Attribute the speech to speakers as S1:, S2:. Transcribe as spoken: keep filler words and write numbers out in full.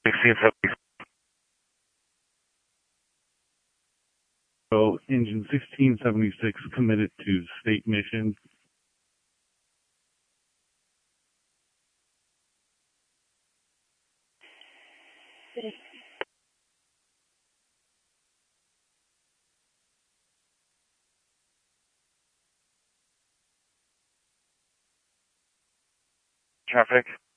S1: sixteen seventy.
S2: So Engine sixteen seventy-six committed to state mission.
S1: Traffic.